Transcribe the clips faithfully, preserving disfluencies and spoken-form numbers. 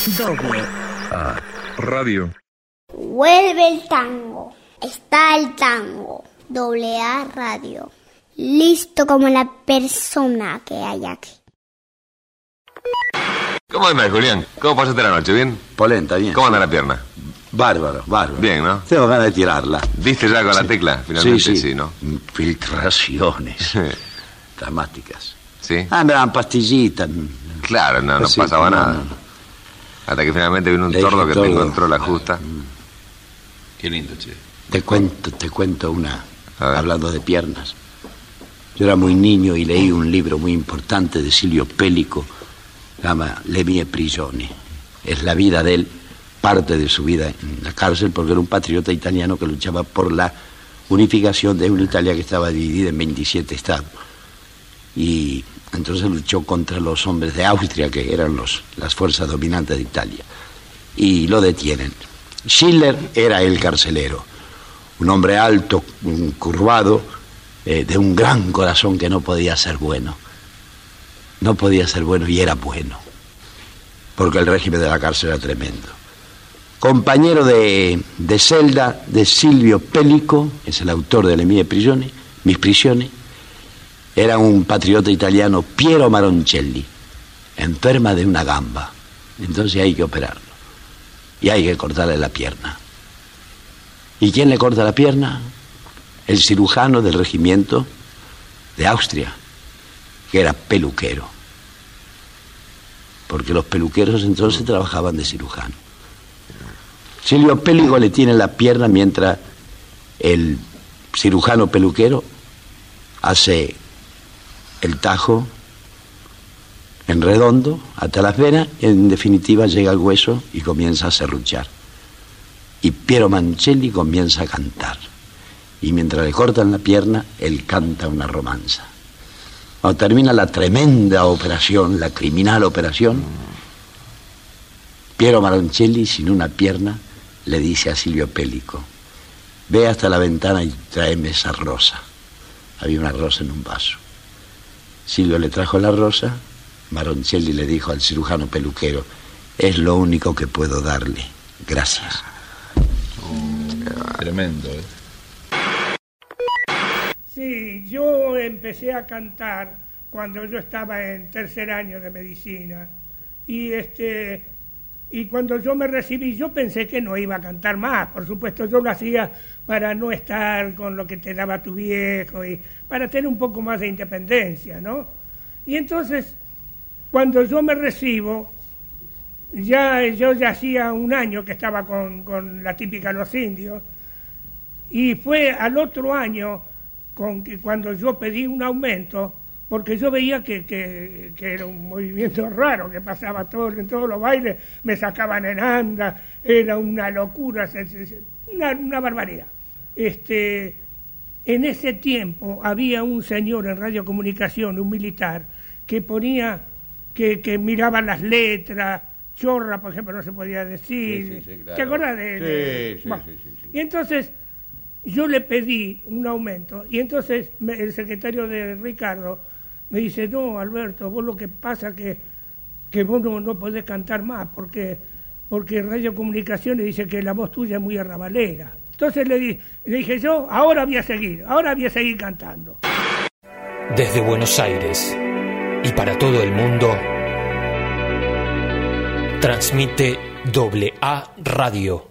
Doble A Radio. Vuelve el tango. Está el tango. Doble A Radio. Listo como la persona que hay aquí. ¿Cómo andas, Julián? ¿Cómo pasaste la noche? ¿Bien? Polenta, bien. ¿Cómo anda la pierna? Bárbaro, bárbaro. Bien, ¿no? Tengo ganas de tirarla. ¿Diste ya con sí. la tecla, finalmente? Sí, sí. sí ¿no? Infiltraciones dramáticas. ¿Sí? Ah, me daban pastillitas. Claro, no, no Sí, pasaba no, nada. no, no. Hasta que finalmente vino un Le tordo dije que todo. te encontró la justa. Qué lindo, che. Te cuento, te cuento una, A ver. hablando de piernas. Yo era muy niño y leí un libro muy importante de Silvio Pellico, se llama Le mie prigioni. Es la vida de él, parte de su vida en la cárcel, porque era un patriota italiano que luchaba por la unificación de una Italia que estaba dividida en veintisiete estados. Y entonces luchó contra los hombres de Austria, que eran los, las fuerzas dominantes de Italia, y lo detienen. Schiller era el carcelero, un hombre alto, un curvado, eh, de un gran corazón que no podía ser bueno. No podía ser bueno y era bueno, porque el régimen de la cárcel era tremendo. Compañero de, de celda de Silvio Pellico, es el autor de Le mie prigioni, Mis prisiones, era un patriota italiano, Piero Maroncelli, enferma de una gamba. Entonces hay que operarlo y hay que cortarle la pierna. ¿Y quién le corta la pierna? El cirujano del regimiento de Austria, que era peluquero, porque los peluqueros entonces trabajaban de cirujano. Silvio Pellico le tiene la pierna mientras el cirujano peluquero hace el tajo en redondo hasta las venas, y en definitiva llega al hueso y comienza a serruchar. Y Piero Mancelli comienza a cantar. Y mientras le cortan la pierna, él canta una romanza. Cuando termina la tremenda operación, la criminal operación, Piero Maroncelli, sin una pierna, le dice a Silvio Pellico: ve hasta la ventana y tráeme esa rosa. Había una rosa en un vaso. Silvio le trajo la rosa. Maroncelli le dijo al cirujano peluquero: es lo único que puedo darle. Gracias. Oh, tremendo, ¿eh? Sí, yo empecé a cantar cuando yo estaba en tercer año de medicina. Y este y cuando yo me recibí, yo pensé que no iba a cantar más. Por supuesto, yo lo hacía para no estar con lo que te daba tu viejo y para tener un poco más de independencia, ¿no? Y entonces, cuando yo me recibo, ya yo ya hacía un año que estaba con, con la típica Los Indios, y fue al otro año con que cuando yo pedí un aumento, porque yo veía que, que, que era un movimiento raro que pasaba todo, en todos los bailes, me sacaban en anda, era una locura, una, una barbaridad. Este, en ese tiempo había un señor en radiocomunicación, un militar, que ponía, que, que miraba las letras, chorra, por ejemplo, no se podía decir. Sí, sí, sí, claro. ¿Te acuerdas de...? Sí, de, sí, bueno, sí, sí, sí. Y entonces yo le pedí un aumento y entonces me, el secretario de Ricardo me dice: no, Alberto, vos lo que pasa que que vos no, no podés cantar más porque porque Radio Comunicaciones dice que la voz tuya es muy arrabalera. Entonces le, di, le dije yo, ahora voy a seguir, ahora voy a seguir cantando. Desde Buenos Aires y para todo el mundo, transmite Doble A Radio.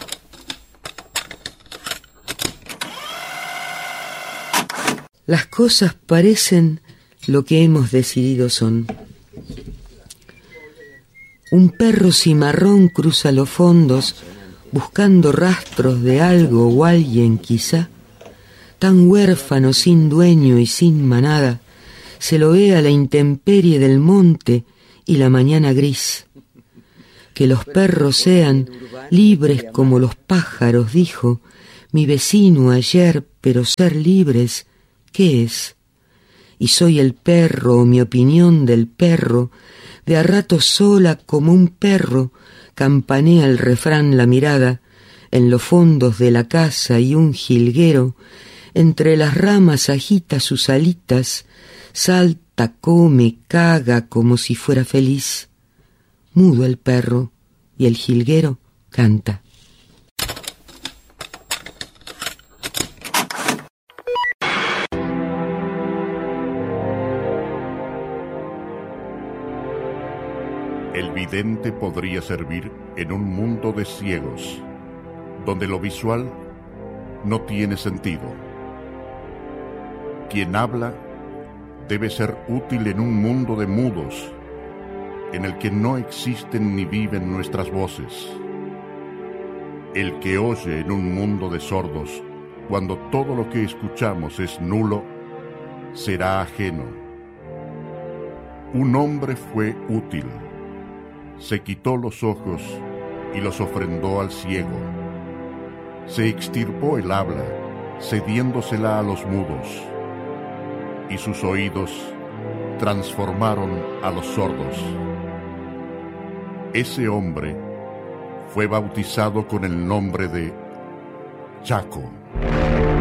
Las cosas parecen lo que hemos decidido son. Un perro cimarrón cruza los fondos buscando rastros de algo o alguien quizá. Tan huérfano, sin dueño y sin manada, se lo ve a la intemperie del monte y la mañana gris. Que los perros sean libres como los pájaros, dijo mi vecino ayer, pero ser libres, ¿qué es? Y soy el perro, o mi opinión del perro, de a rato sola como un perro, campanea el refrán la mirada, en los fondos de la casa y un jilguero, entre las ramas agita sus alitas, salta, come, caga como si fuera feliz. Mudo el perro, y el jilguero canta. El vidente podría servir en un mundo de ciegos, donde lo visual no tiene sentido. Quien habla debe ser útil en un mundo de mudos, en el que no existen ni viven nuestras voces. El que oye en un mundo de sordos, cuando todo lo que escuchamos es nulo, será ajeno. Un hombre fue útil. Se quitó los ojos y los ofrendó al ciego. Se extirpó el habla, cediéndosela a los mudos, y sus oídos transformaron a los sordos. Ese hombre fue bautizado con el nombre de Chaco.